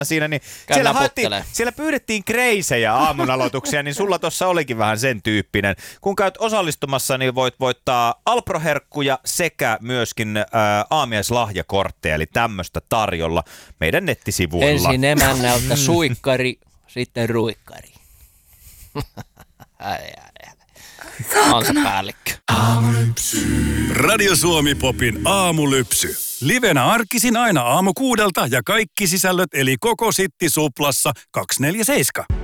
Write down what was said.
siinä, niin siellä pyydettiin kreisejä aamunaloituksia, niin sulla tuossa olikin vähän sen tyyppinen. Kun käyt osallistumassa, niin voit voittaa Alpro-herkkuja sekä myöskin aamiaislahjakortteja, eli tämmöistä tarjolla meidän nettisivuilla. Ensin emännältä suikkari, sitten ruikkari. On se päällikkö. Radio Suomi Popin aamulypsy. Livenä arkisin aina aamu 6 ja kaikki sisällöt eli koko Sitti Suplassa 247.